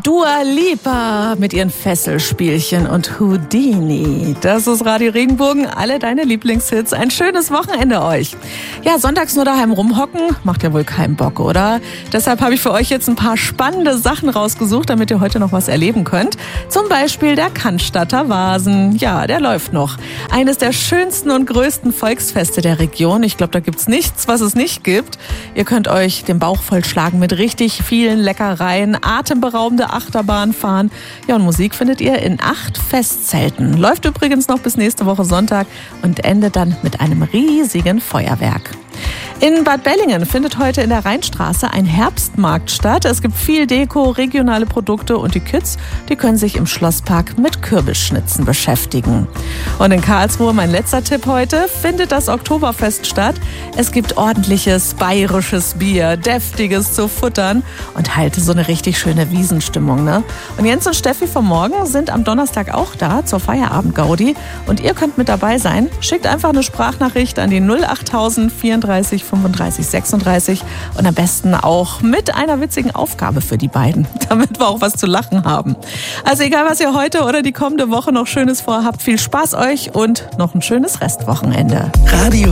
Dua Lipa mit ihren Fesselspielchen und Houdini. Das ist Radio Regenbogen, alle deine Lieblingshits. Ein schönes Wochenende euch. Ja, sonntags nur daheim rumhocken, macht ja wohl keinen Bock, oder? Deshalb habe ich für euch jetzt ein paar spannende Sachen rausgesucht, damit ihr heute noch was erleben könnt. Zum Beispiel der Cannstatter Vasen. Ja, der läuft noch. Eines der schönsten und größten Volksfeste der Region. Ich glaube, da gibt's nichts, was es nicht gibt. Ihr könnt euch den Bauch vollschlagen mit richtig vielen Leckereien, atemberaubende Achterbahn fahren. Ja, und Musik findet ihr in 8 Festzelten. Läuft übrigens noch bis nächste Woche Sonntag und endet dann mit einem riesigen Feuerwerk. In Bad Bellingen findet heute in der Rheinstraße ein Herbstmarkt statt. Es gibt viel Deko, regionale Produkte und die Kids, die können sich im Schlosspark mit Kürbisschnitzen beschäftigen. Und in Karlsruhe, mein letzter Tipp heute, findet das Oktoberfest statt. Es gibt ordentliches bayerisches Bier, deftiges zu futtern und halt so eine richtig schöne Wiesenstimmung, ne? Und Jens und Steffi vom Morgen sind am Donnerstag auch da zur Feierabend-Gaudi und ihr könnt mit dabei sein. Schickt einfach eine Sprachnachricht an die 08000 34 35 36 und am besten auch mit einer witzigen Aufgabe für die beiden, damit wir auch was zu lachen haben. Also egal, was ihr heute oder die kommende Woche noch Schönes vorhabt, viel Spaß euch und noch ein schönes Restwochenende. Radio